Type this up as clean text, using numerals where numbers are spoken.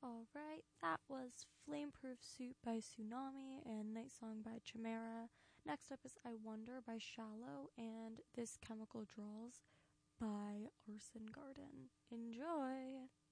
Alright, that was Flameproof Suit by Tsunami and Night Song by Chimera. Next up is I Wonder by Shallow and This Chemical Draws by Arson Garden. Enjoy!